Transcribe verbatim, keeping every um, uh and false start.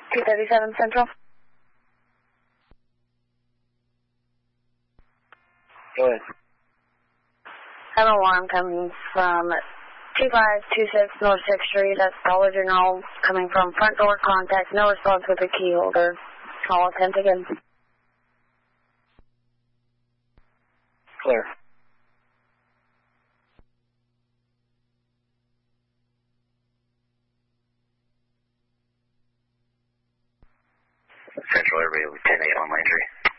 two thirty-seven Central. Go ahead. I have an alarm coming from two five two six North sixth Street. That's Dollar General, coming from front door contact. No response with the key holder. Call attempt again. Clear. Central, everybody, ten eight on line three.